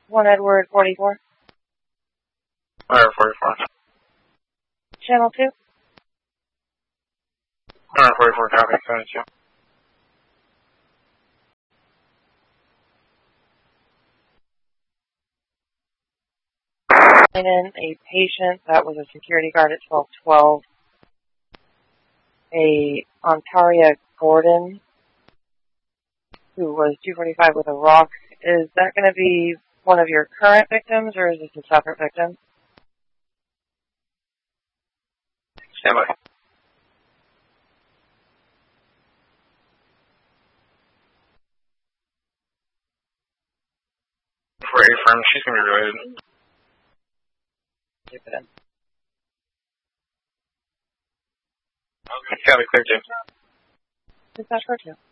1 Edward 44. 1 Edward 44. Channel 2. 1 Edward 44, copy, 72. And then a patient that was a security guard at 1212. A Ontaria Gordon, who was 245 with a rock. Is that going to be one of your current victims, or is this a separate victim? Stand by. For A firm, she's going to be related. Keep it in. It's got to be clear, James. Dispatch 42.